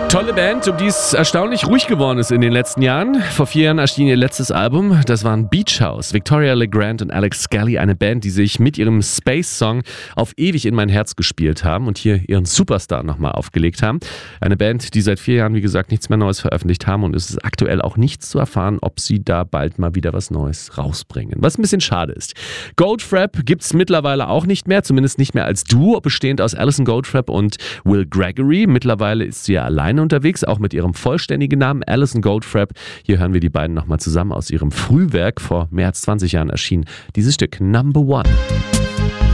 Tolle Band, um die es erstaunlich ruhig geworden ist in den letzten Jahren. Vor 4 Jahren erschien ihr letztes Album, das waren Beach House. Victoria LeGrand und Alex Scully, eine Band, die sich mit ihrem Space-Song auf ewig in mein Herz gespielt haben und hier ihren Superstar nochmal aufgelegt haben. Eine Band, die seit 4 Jahren, wie gesagt, nichts mehr Neues veröffentlicht haben und es ist aktuell auch nichts zu erfahren, ob sie da bald mal wieder was Neues rausbringen. Was ein bisschen schade ist. Goldfrapp gibt es mittlerweile auch nicht mehr, zumindest nicht mehr als Duo, bestehend aus Alison Goldfrapp und Will Gregory. Mittlerweile ist sie ja alleine unterwegs, auch mit ihrem vollständigen Namen Alison Goldfrapp. Hier hören wir die beiden nochmal zusammen aus ihrem Frühwerk, vor mehr als 20 Jahren erschienen dieses Stück Number One.